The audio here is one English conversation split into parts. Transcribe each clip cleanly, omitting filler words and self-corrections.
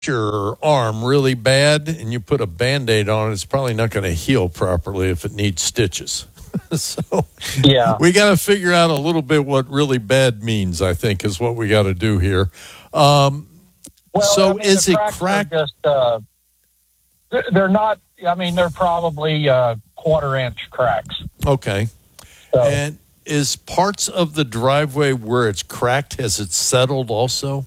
your arm really bad and you put a Band-Aid on it, it's probably not going to heal properly if it needs stitches. So Yeah. we got to figure out a little bit what really bad means, I think, is what we got to do here. Well, So I mean, is the it cracks cracked? are just, they're not, I mean, they're probably quarter-inch cracks. Okay. So, And is parts of the driveway where it's cracked, has it settled also?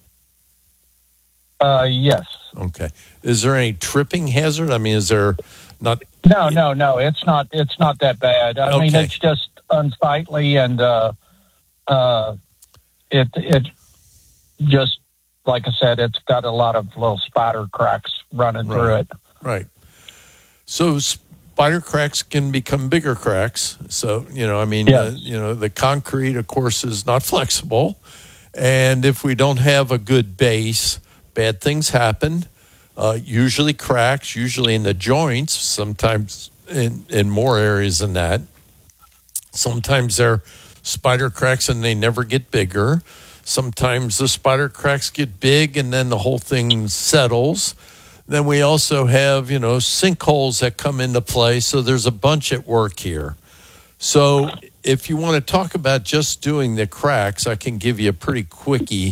yes. Okay. Is there any tripping hazard? I mean, is there not? No. It's not that bad. I mean, Okay. it's just unsightly, and it just, like I said, it's got a lot of little spider cracks running through it. Right. So spider cracks can become bigger cracks. So, I mean, Yes. the concrete, of course, is not flexible. And if we don't have a good base, bad things happen. Usually cracks, usually in the joints, sometimes in more areas than that. Sometimes they're spider cracks and they never get bigger. Sometimes the spider cracks get big and then the whole thing settles. Then we also have, sinkholes that come into play. So there's a bunch at work here. So if you want to talk about just doing the cracks, I can give you a pretty quickie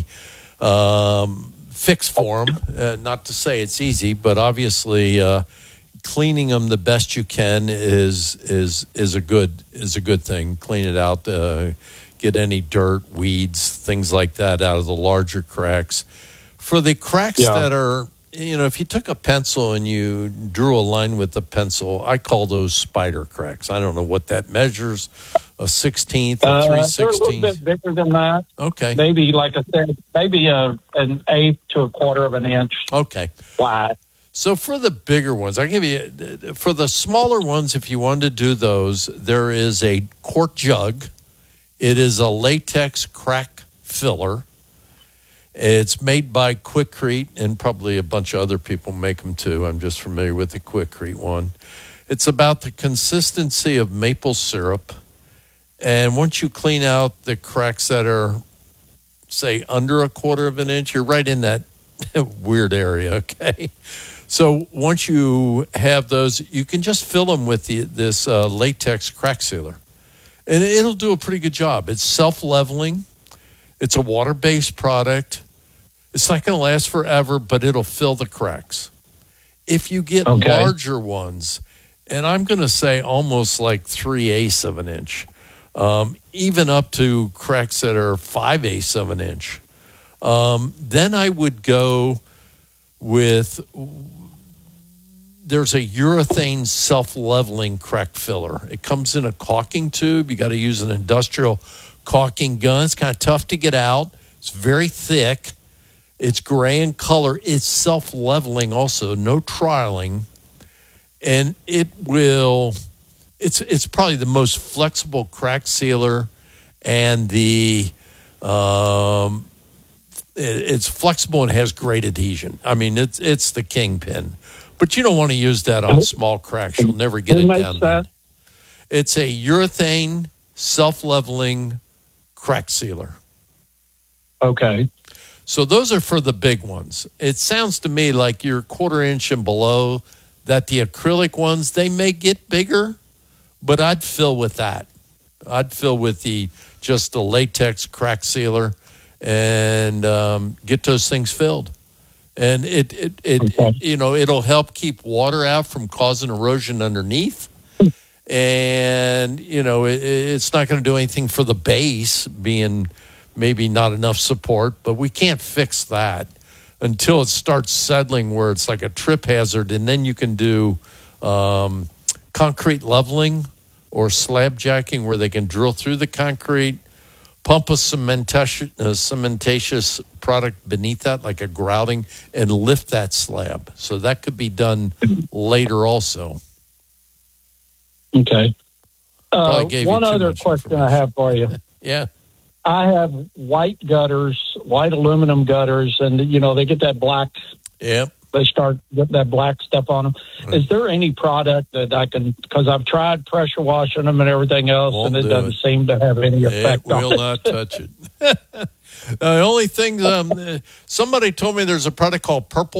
fix for them. Not to say it's easy, but obviously cleaning them the best you can is a good thing. Clean it out, get any dirt, weeds, things like that out of the larger cracks. For the cracks that are, if you took a pencil and you drew a line with the pencil, I call those spider cracks. I don't know what that measures, a 16th, a 3/16. They're a little bit bigger than that. Okay. Maybe, like I said, maybe an eighth to a quarter of an inch Okay. wide. So for the bigger ones, I give you, for the smaller ones, if you wanted to do those, there is a quart jug. It is a latex crack filler. It's made by Quikrete, and probably a bunch of other people make them too. I'm just familiar with the Quikrete one. It's about the consistency of maple syrup. And once you clean out the cracks that are, say, under a quarter of an inch, you're right in that weird area, okay? So once you have those, you can just fill them with this latex crack sealer. And it'll do a pretty good job. It's self-leveling. It's a water-based product. It's not going to last forever, but it'll fill the cracks. If you get larger ones, and I'm going to say almost like 3/8 of an inch, even up to cracks that are 5/8 of an inch, then I would go with, there's a urethane self-leveling crack filler. It comes in a caulking tube. You got to use an industrial caulking gun. It's kind of tough to get out. It's very thick. It's gray in color. It's self-leveling also, no trialing. And it's probably the most flexible crack sealer, and it's flexible and has great adhesion. I mean, it's the kingpin. But you don't want to use that on small cracks. You'll never get it down there. It's a urethane self-leveling crack sealer. Okay. So those are for the big ones. It sounds to me like you're quarter inch and below, that the acrylic ones, they may get bigger, but I'd fill with that. I'd fill with just the latex crack sealer and get those things filled. And it'll help keep water out from causing erosion underneath. And, it's not going to do anything for the base being maybe not enough support, but we can't fix that until it starts settling where it's like a trip hazard. And then you can do concrete leveling or slab jacking, where they can drill through the concrete, pump a cementatious product beneath that, like a grouting, and lift that slab. So that could be done later also. Okay. One other question I have for you. Yeah. I have white aluminum gutters, and, they get that black they start getting that black stuff on them. Is there any product that I can, because I've tried pressure washing them and everything else, Won't and it do doesn't seem to have any effect It on will it. not touch it. The only thing, somebody told me there's a product called Purple